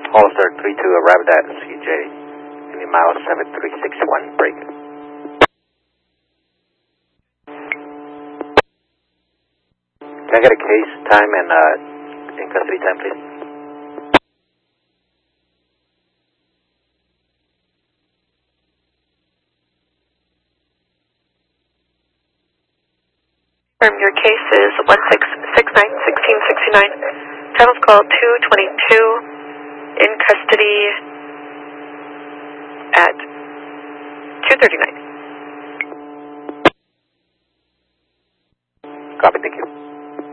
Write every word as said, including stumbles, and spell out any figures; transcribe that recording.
Hollister three two arrived at C J, in mile seven three six one, break. Can I get a case time and uh, in custody time, please? Your case is one six six nine, one six six nine. Channel's call two twenty-two, in custody at two thirty-nine.